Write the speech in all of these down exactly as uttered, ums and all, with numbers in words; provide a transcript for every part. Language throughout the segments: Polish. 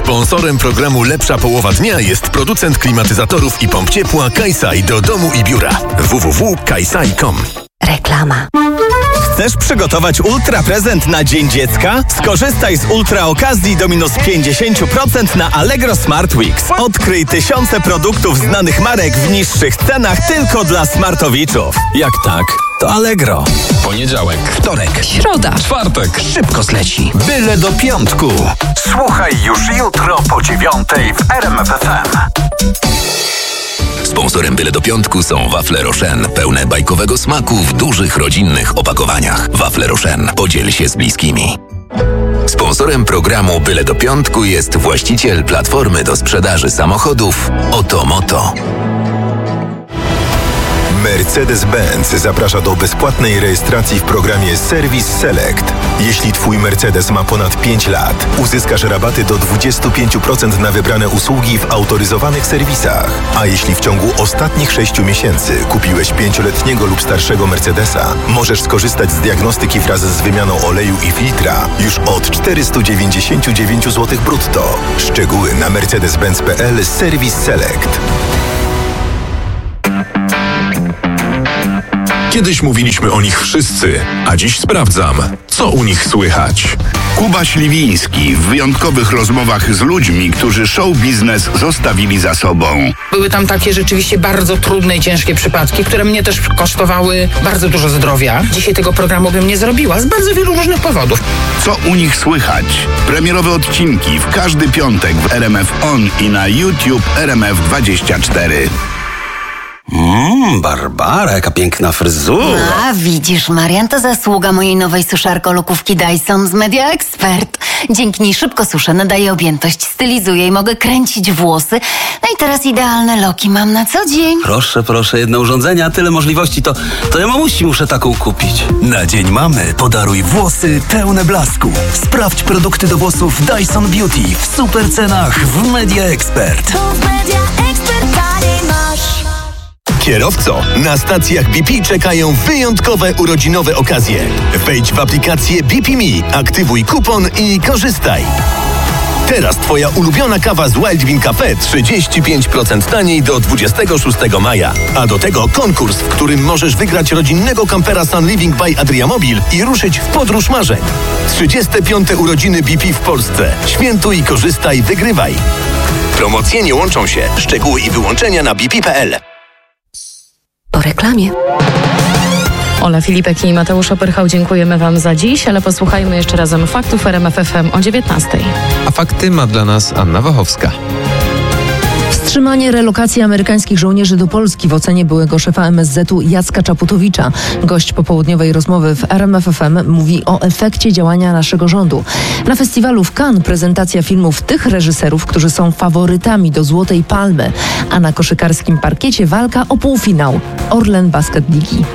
Sponsorem programu Lepsza Połowa Dnia jest producent klimatyzatorów i pomp ciepła Kajsaj do domu i biura. w w w kropka kajsaj kropka com. Reklama. Chcesz przygotować ultra prezent na Dzień Dziecka? Skorzystaj z ultra okazji do minus pięćdziesiąt procent na Allegro Smart Weeks. Odkryj tysiące produktów znanych marek w niższych cenach tylko dla smartowiczów. Jak tak, to Allegro. Poniedziałek, wtorek, środa, czwartek. Szybko zleci. Byle do piątku. Słuchaj już jutro po dziewiątej w R M F F M. Sponsorem Byle do piątku są wafle Rochen, pełne bajkowego smaku w dużych rodzinnych opakowaniach. Wafle Rochen, podziel się z bliskimi. Sponsorem programu Byle do piątku jest właściciel platformy do sprzedaży samochodów Otomoto. Mercedes-Benz zaprasza do bezpłatnej rejestracji w programie Service Select. Jeśli Twój Mercedes ma ponad pięć lat, uzyskasz rabaty do dwadzieścia pięć procent na wybrane usługi w autoryzowanych serwisach. A jeśli w ciągu ostatnich sześciu miesięcy kupiłeś pięcioletniego lub starszego Mercedesa, możesz skorzystać z diagnostyki wraz z wymianą oleju i filtra już od czterysta dziewięćdziesiąt dziewięć złotych brutto. Szczegóły na mercedes benz kropka p l Service Select. Kiedyś mówiliśmy o nich wszyscy, a dziś sprawdzam, co u nich słychać. Kuba Śliwiński w wyjątkowych rozmowach z ludźmi, którzy show biznes zostawili za sobą. Były tam takie rzeczywiście bardzo trudne i ciężkie przypadki, które mnie też kosztowały bardzo dużo zdrowia. Dzisiaj tego programu bym nie zrobiła z bardzo wielu różnych powodów. Co u nich słychać? Premierowe odcinki w każdy piątek w R M F On i na YouTube R M F dwadzieścia cztery. Mmm, Barbara, jaka piękna fryzura. A widzisz, Marian, to zasługa mojej nowej suszarko-lokówki Dyson z Media Expert. Dzięki niej szybko suszę, nadaję objętość, stylizuję i mogę kręcić włosy. No i teraz idealne loki mam na co dzień. Proszę, proszę, jedno urządzenie, a tyle możliwości, to, to ja mamusi muszę taką kupić. Na Dzień Mamy podaruj włosy pełne blasku. Sprawdź produkty do włosów Dyson Beauty w super cenach w Media Expert. W Media Expert taniej masz. Kierowco, na stacjach B P czekają wyjątkowe urodzinowe okazje. Wejdź w aplikację B P Me, aktywuj kupon i korzystaj. Teraz Twoja ulubiona kawa z Wild Bean Cafe trzydzieści pięć procent taniej do dwudziestego szóstego maja. A do tego konkurs, w którym możesz wygrać rodzinnego kampera Sun Living by Adriamobil i ruszyć w podróż marzeń. trzydzieste piąte urodziny B P w Polsce. Świętuj, korzystaj, wygrywaj. Promocje nie łączą się. Szczegóły i wyłączenia na b p kropka p l. Po reklamie. Ola Filipek i Mateusz Opyrchał, dziękujemy Wam za dziś, ale posłuchajmy jeszcze razem faktów R M F F M o dziewiętnastej. A fakty ma dla nas Anna Wachowska. Wstrzymanie relokacji amerykańskich żołnierzy do Polski w ocenie byłego szefa M S Z u Jacka Czaputowicza. Gość popołudniowej rozmowy w R M F F M mówi o efekcie działania naszego rządu. Na festiwalu w Cannes prezentacja filmów tych reżyserów, którzy są faworytami do Złotej Palmy, a na koszykarskim parkiecie walka o półfinał Orlen Basket Ligi.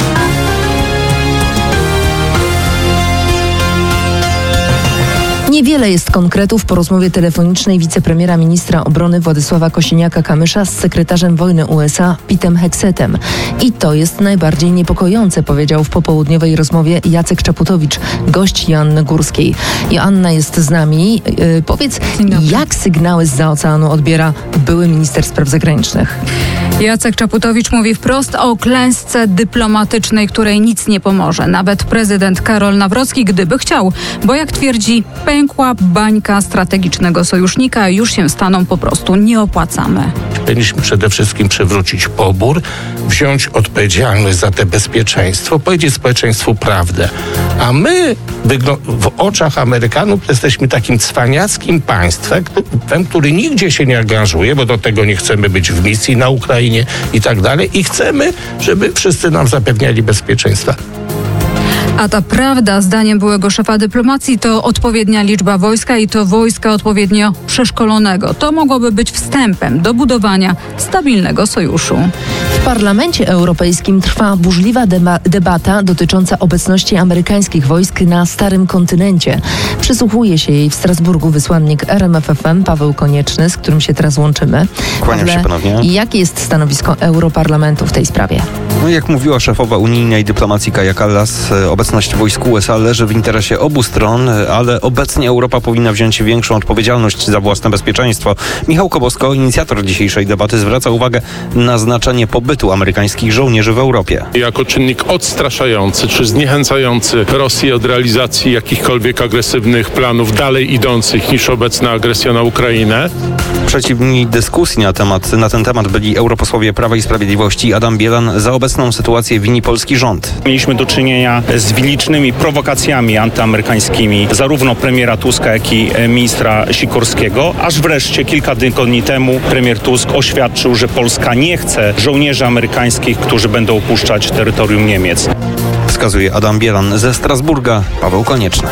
Niewiele jest konkretów po rozmowie telefonicznej wicepremiera ministra obrony Władysława Kosiniaka-Kamysza z sekretarzem wojny U S A Petem Hexetem. I to jest najbardziej niepokojące, powiedział w popołudniowej rozmowie Jacek Czaputowicz, gość Joanny Górskiej. Joanna jest z nami. Yy, powiedz, jak sygnały zza oceanu odbiera były minister spraw zagranicznych? Jacek Czaputowicz mówi wprost o klęsce dyplomatycznej, której nic nie pomoże. Nawet prezydent Karol Nawrocki, gdyby chciał, bo jak twierdzi, pękła bańka strategicznego sojusznika, już się staną po prostu nie opłacamy. Powinniśmy przede wszystkim przywrócić pobór, wziąć odpowiedzialność za te bezpieczeństwo, powiedzieć społeczeństwu prawdę. A my w oczach Amerykanów jesteśmy takim cwaniackim państwem, który nigdzie się nie angażuje, bo do tego nie chcemy być w misji na Ukrainie i tak dalej. I chcemy, żeby wszyscy nam zapewniali bezpieczeństwa. A ta prawda, zdaniem byłego szefa dyplomacji, to odpowiednia liczba wojska i to wojska odpowiednio przeszkolonego. To mogłoby być wstępem do budowania stabilnego sojuszu. W Parlamencie Europejskim trwa burzliwa deba- debata dotycząca obecności amerykańskich wojsk na Starym Kontynencie. Przysłuchuje się jej w Strasburgu wysłannik R M F F M Paweł Konieczny, z którym się teraz łączymy. Kłaniam się ponownie. Jakie jest stanowisko Europarlamentu w tej sprawie? No, jak mówiła szefowa unijnej dyplomacji Kaja Kallas, obecność obecność wojsk U S A leży w interesie obu stron, ale obecnie Europa powinna wziąć większą odpowiedzialność za własne bezpieczeństwo. Michał Kobosko, inicjator dzisiejszej debaty, zwraca uwagę na znaczenie pobytu amerykańskich żołnierzy w Europie. Jako czynnik odstraszający czy zniechęcający Rosji od realizacji jakichkolwiek agresywnych planów dalej idących niż obecna agresja na Ukrainę. Przeciwni dyskusji na temat, na ten temat byli europosłowie Prawa i Sprawiedliwości. Adam Bielan za obecną sytuację wini polski rząd. Mieliśmy do czynienia z licznymi prowokacjami antyamerykańskimi zarówno premiera Tuska, jak i ministra Sikorskiego, aż wreszcie kilka tygodni temu premier Tusk oświadczył, że Polska nie chce żołnierzy amerykańskich, którzy będą opuszczać terytorium Niemiec. Wskazuje Adam Bielan. Ze Strasburga Paweł Konieczny.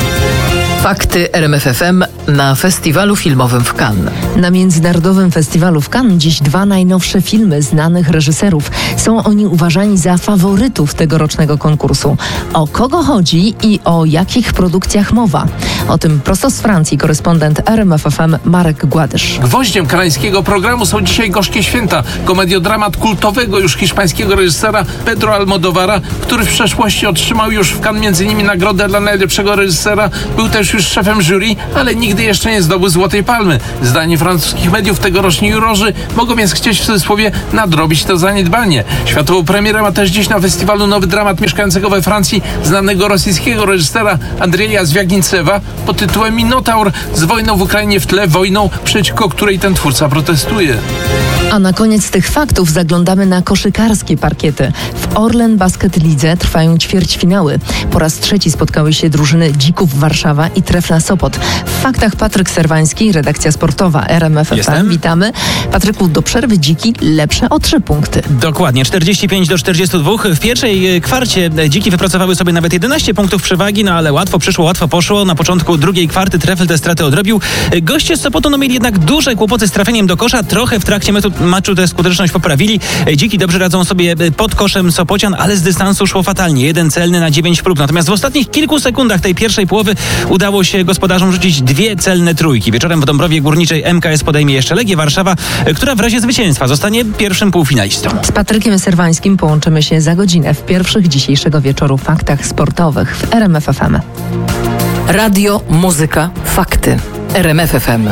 Fakty R M F F M na festiwalu filmowym w Cannes. Na Międzynarodowym Festiwalu w Cannes dziś dwa najnowsze filmy znanych reżyserów. Są oni uważani za faworytów tegorocznego konkursu. O kogo chodzi i o jakich produkcjach mowa? O tym prosto z Francji korespondent R M F F M Marek Gładysz. Gwoździem kanańskiego programu są dzisiaj Gorzkie Święta, komediodramat kultowego już hiszpańskiego reżysera Pedro Almodóvara, który w przeszłości otrzymał już w Cannes między innymi nagrodę dla najlepszego reżysera. Był też już szefem jury, ale nigdy jeszcze nie zdobył Złotej Palmy. Zdaniem francuskich mediów tegoroczni jurorzy mogą więc chcieć w cudzysłowie nadrobić to zaniedbanie. Światową premierę ma też dziś na festiwalu nowy dramat mieszkającego we Francji znanego rosyjskiego reżysera Andrzeja Zwiagintsewa pod tytułem Minotaur, z wojną w Ukrainie w tle, wojną, przeciwko której ten twórca protestuje. A na koniec tych faktów zaglądamy na koszykarskie parkiety. W Orlen Basket Lidze trwają ćwierćfinały. Po raz trzeci spotkały się drużyny Dzików Warszawa i Trefla Sopot. W faktach Patryk Serwański, redakcja sportowa R M F F M. Witamy. Patryku, do przerwy Dziki lepsze o trzy punkty. Dokładnie, czterdzieści pięć do czterdziestu dwóch. W pierwszej kwarcie Dziki wypracowały sobie nawet jedenaście punktów przewagi, no ale łatwo przyszło, łatwo poszło. Na początku drugiej kwarty Trefl te straty odrobił. Goście z Sopotu no, mieli jednak duże kłopoty z trafieniem do kosza. Trochę w trakcie meczu, meczu tę skuteczność poprawili. Dziki dobrze radzą sobie pod koszem Sopocian, ale z dystansu szło fatalnie. Jeden celny na dziewięć prób. Natomiast w ostatnich kilku sekundach tej pierwszej połowy udało się gospodarzom rzucić dwie celne trójki. Wieczorem w Dąbrowie Górniczej M K S podejmie jeszcze Legię Warszawa, która w razie zwycięstwa zostanie pierwszym półfinalistą. Z Patrykiem Serwańskim połączymy się za godzinę w pierwszych dzisiejszego wieczoru faktach sportowych w R M F F M. Radio, muzyka, fakty. R M F F M.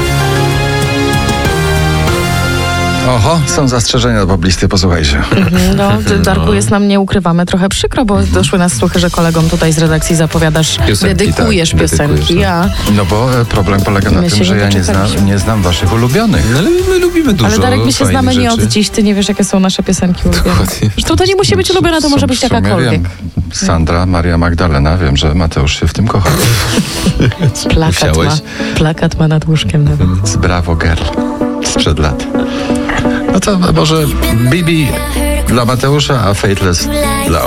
Oho, są zastrzeżenia do poblisty, posłuchajcie. No, Darku, jest nam, nie ukrywamy, trochę przykro, bo doszły nas słuchy, że kolegom tutaj z redakcji zapowiadasz, Piosenki, dedykujesz tak, piosenki. dedykujesz, Ja. No bo problem polega na My tym, się że nie ja nie znam, nie znam waszych ulubionych. Ale my lubimy dużo Ale Darek, my się znamy nie od rzeczy. dziś, ty nie wiesz, jakie są nasze piosenki ulubione. Zresztą to nie musi być ulubiona, to może być W sumie jakakolwiek. wiem. Sandra, Maria Magdalena, wiem, że Mateusz się w tym kocha. Plakat ma, plakat ma nad łóżkiem nawet. Z Bravo Girl sprzed lat. No to może Bibi dla Mateusza, a Faithless dla